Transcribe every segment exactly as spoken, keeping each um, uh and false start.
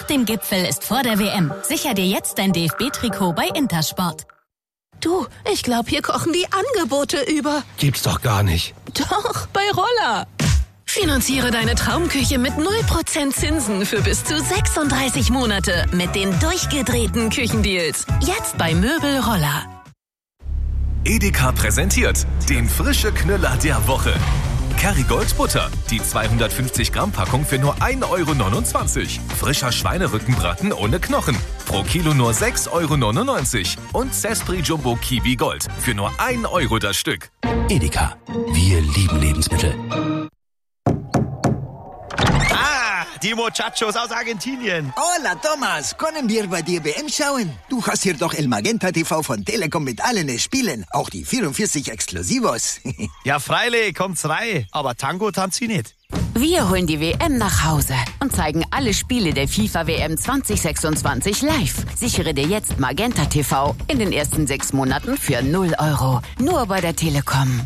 dem Gipfel ist vor der W M. Sicher dir jetzt dein D F B-Trikot bei Intersport. Du, ich glaube, hier kochen die Angebote über. Gibt's doch gar nicht. Doch, bei Roller. Finanziere deine Traumküche mit null Prozent Zinsen für bis zu sechsunddreißig Monate mit den durchgedrehten Küchendeals. Jetzt bei Möbel Roller. Edeka präsentiert den frische Knüller der Woche. Kerrygold Butter, die zweihundertfünfzig Gramm Packung für nur ein Euro neunundzwanzig. Frischer Schweinerückenbraten ohne Knochen, pro Kilo nur sechs Euro neunundneunzig. Und Zespri Jumbo Kiwi Gold für nur ein Euro das Stück. Edeka, wir lieben Lebensmittel. Die Muchachos aus Argentinien. Hola, Thomas. Können wir bei dir W M schauen? Du hast hier doch El Magenta T V von Telekom mit allen Spielen. Auch die vierundvierzig Exklusivos. Ja, freilich, kommt's rein. Aber Tango tanzt sie nicht. Wir holen die W M nach Hause und zeigen alle Spiele der FIFA W M zwanzig sechsundzwanzig live. Sichere dir jetzt Magenta T V in den ersten sechs Monaten für null Euro. Nur bei der Telekom.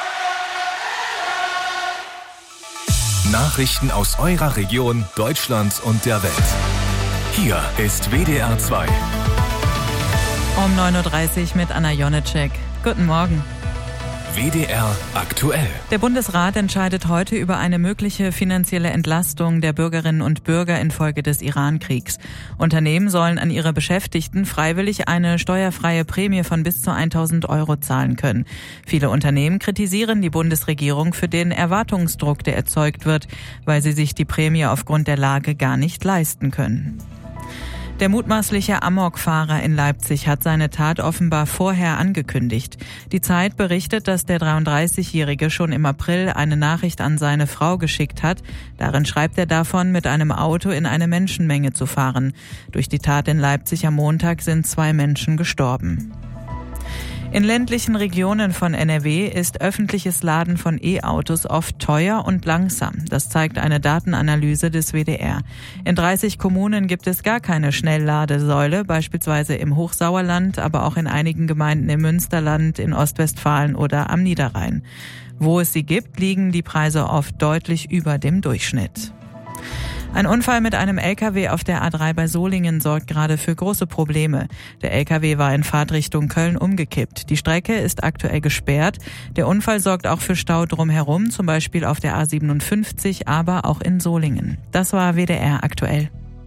Nachrichten aus eurer Region, Deutschland und der Welt. Hier ist W D R zwei. Um neun Uhr dreißig mit Anna Jonitschek. Guten Morgen. W D R aktuell. Der Bundesrat entscheidet heute über eine mögliche finanzielle Entlastung der Bürgerinnen und Bürger infolge des Iran-Kriegs. Unternehmen sollen an ihre Beschäftigten freiwillig eine steuerfreie Prämie von bis zu tausend Euro zahlen können. Viele Unternehmen kritisieren die Bundesregierung für den Erwartungsdruck, der erzeugt wird, weil sie sich die Prämie aufgrund der Lage gar nicht leisten können. Der mutmaßliche Amokfahrer in Leipzig hat seine Tat offenbar vorher angekündigt. Die Zeit berichtet, dass der dreiunddreißigjährige schon im April eine Nachricht an seine Frau geschickt hat. Darin schreibt er davon, mit einem Auto in eine Menschenmenge zu fahren. Durch die Tat in Leipzig am Montag sind zwei Menschen gestorben. In ländlichen Regionen von N R W ist öffentliches Laden von E-Autos oft teuer und langsam. Das zeigt eine Datenanalyse des W D R. In dreißig Kommunen gibt es gar keine Schnellladesäule, beispielsweise im Hochsauerland, aber auch in einigen Gemeinden im Münsterland, in Ostwestfalen oder am Niederrhein. Wo es sie gibt, liegen die Preise oft deutlich über dem Durchschnitt. Ein Unfall mit einem L K W auf der A drei bei Solingen sorgt gerade für große Probleme. Der L K W war in Fahrtrichtung Köln umgekippt. Die Strecke ist aktuell gesperrt. Der Unfall sorgt auch für Stau drumherum, zum Beispiel auf der A siebenundfünfzig, aber auch in Solingen. Das war W D R aktuell.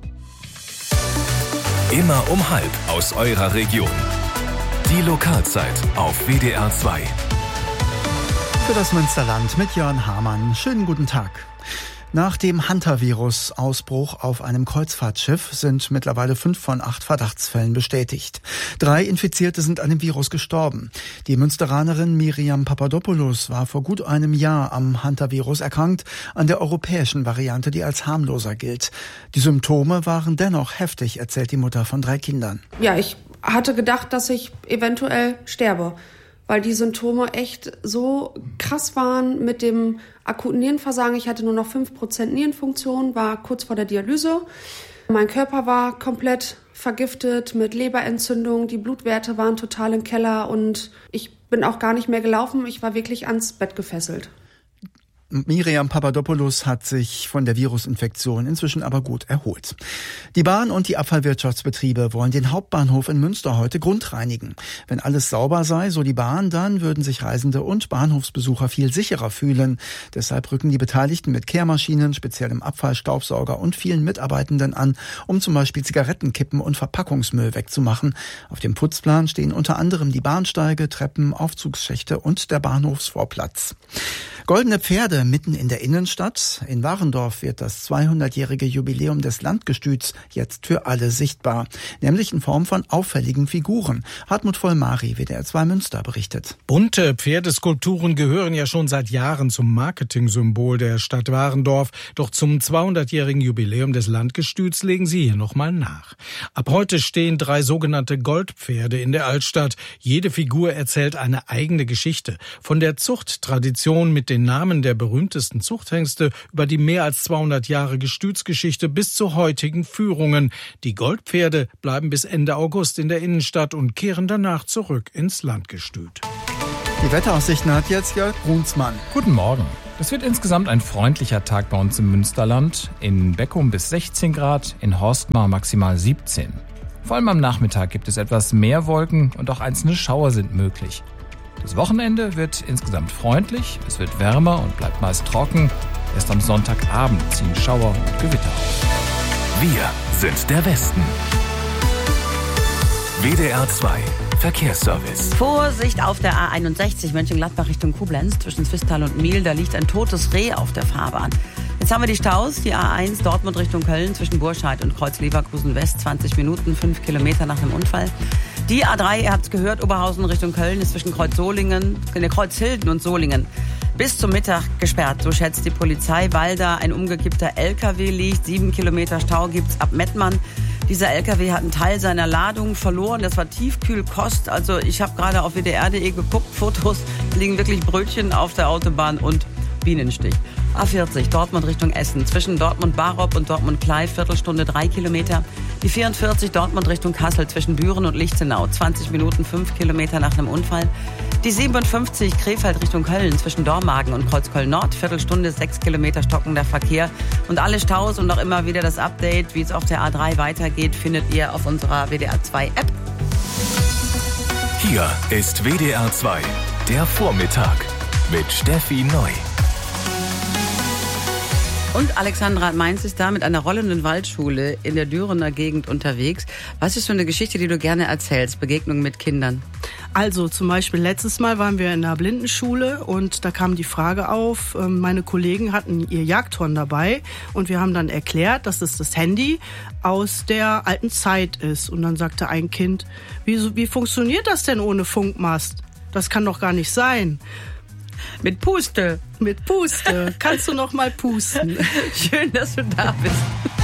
Immer um halb aus eurer Region. Die Lokalzeit auf W D R zwei. Für das Münsterland mit Jörn Hamann. Schönen guten Tag. Nach dem Hantavirus-Ausbruch auf einem Kreuzfahrtschiff sind mittlerweile fünf von acht Verdachtsfällen bestätigt. Drei Infizierte sind an dem Virus gestorben. Die Münsteranerin Miriam Papadopoulos war vor gut einem Jahr am Hantavirus erkrankt, an der europäischen Variante, die als harmloser gilt. Die Symptome waren dennoch heftig, erzählt die Mutter von drei Kindern. Ja, ich hatte gedacht, dass ich eventuell sterbe, weil die Symptome echt so krass waren mit dem akuten Nierenversagen. Ich hatte nur noch fünf Prozent Nierenfunktion, war kurz vor der Dialyse. Mein Körper war komplett vergiftet mit Leberentzündung. Die Blutwerte waren total im Keller und ich bin auch gar nicht mehr gelaufen. Ich war wirklich ans Bett gefesselt. Miriam Papadopoulos hat sich von der Virusinfektion inzwischen aber gut erholt. Die Bahn und die Abfallwirtschaftsbetriebe wollen den Hauptbahnhof in Münster heute grundreinigen. Wenn alles sauber sei, so die Bahn, dann würden sich Reisende und Bahnhofsbesucher viel sicherer fühlen. Deshalb rücken die Beteiligten mit Kehrmaschinen, speziellem Abfallstaubsauger und vielen Mitarbeitenden an, um zum Beispiel Zigarettenkippen und Verpackungsmüll wegzumachen. Auf dem Putzplan stehen unter anderem die Bahnsteige, Treppen, Aufzugsschächte und der Bahnhofsvorplatz. Goldene Pferde mitten in der Innenstadt. In Warendorf wird das zweihundertjährige Jubiläum des Landgestüts jetzt für alle sichtbar, nämlich in Form von auffälligen Figuren. Hartmut Vollmari, W D R zwei Münster, berichtet. Bunte Pferdeskulpturen gehören ja schon seit Jahren zum Marketingsymbol der Stadt Warendorf. Doch zum zweihundertjährigen Jubiläum des Landgestüts legen sie hier nochmal nach. Ab heute stehen drei sogenannte Goldpferde in der Altstadt. Jede Figur erzählt eine eigene Geschichte. Von der Zuchttradition mit den Namen der berühmtesten Zuchthengste über die mehr als zweihundert Jahre Gestütsgeschichte bis zu heutigen Führungen. Die Goldpferde bleiben bis Ende August in der Innenstadt und kehren danach zurück ins Landgestüt. Die Wetteraussichten hat jetzt Jörg Brunsmann. Guten Morgen. Das wird insgesamt ein freundlicher Tag bei uns im Münsterland. In Beckum bis sechzehn Grad, in Horstmar maximal siebzehn. Vor allem am Nachmittag gibt es etwas mehr Wolken und auch einzelne Schauer sind möglich. Das Wochenende wird insgesamt freundlich, es wird wärmer und bleibt meist trocken. Erst am Sonntagabend ziehen Schauer und Gewitter auf. Wir sind der Westen. W D R zwei Verkehrsservice. Vorsicht auf der A einundsechzig Mönchengladbach Richtung Koblenz zwischen Zwistal und Miel. Da liegt ein totes Reh auf der Fahrbahn. Jetzt haben wir die Staus. Die A eins Dortmund Richtung Köln zwischen Burscheid und Kreuz Leverkusen West. zwanzig Minuten, fünf Kilometer nach einem Unfall. Die A drei, ihr habt es gehört, Oberhausen Richtung Köln ist zwischen Kreuz Solingen, ne, Kreuz Hilden und Solingen bis zum Mittag gesperrt. So schätzt die Polizei, weil da ein umgekippter L K W liegt. Sieben Kilometer Stau gibt's ab Mettmann. Dieser L K W hat einen Teil seiner Ladung verloren. Das war Tiefkühlkost. Also ich habe gerade auf W D R punkt de geguckt. Fotos, liegen wirklich Brötchen auf der Autobahn und Bienenstich. A vierzig Dortmund Richtung Essen. Zwischen Dortmund-Barop und Dortmund-Klei, Viertelstunde, drei Kilometer. Die vierundvierzig Dortmund Richtung Kassel zwischen Büren und Lichtenau. zwanzig Minuten, fünf Kilometer nach einem Unfall. Die siebenundfünfzig Krefeld Richtung Köln zwischen Dormagen und Kreuzköln-Nord. Viertelstunde, sechs Kilometer stockender Verkehr. Und alle Staus und auch immer wieder das Update, wie es auf der A drei weitergeht, findet ihr auf unserer W D R zwei App. Hier ist W D R zwei, der Vormittag mit Steffi Neu. Und Alexandra Mainz ist da mit einer rollenden Waldschule in der Dürener Gegend unterwegs. Was ist so eine Geschichte, die du gerne erzählst? Begegnung mit Kindern? Also zum Beispiel letztes Mal waren wir in einer Blindenschule und da kam die Frage auf, meine Kollegen hatten ihr Jagdhorn dabei und wir haben dann erklärt, dass es das Handy aus der alten Zeit ist. Und dann sagte ein Kind, wie, wie funktioniert das denn ohne Funkmast? Das kann doch gar nicht sein. Mit Puste. Mit Puste. Kannst du noch mal pusten? Schön, dass du da bist.